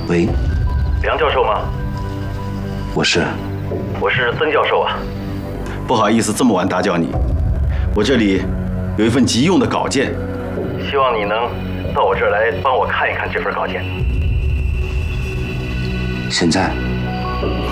喂， 梁教授吗？ 我是曾教授啊。 不好意思，这么晚打搅你，我这里有一份急用的稿件， 希望你能到我这儿来帮我看一看这份稿件。 现在。